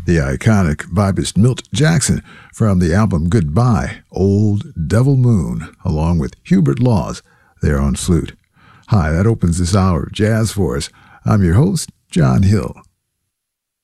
The iconic vibist Milt Jackson from the album Goodbye, Old Devil Moon, along with Hubert Laws there on flute. Hi, that opens this hour of jazz for us. I'm your host, John Hill.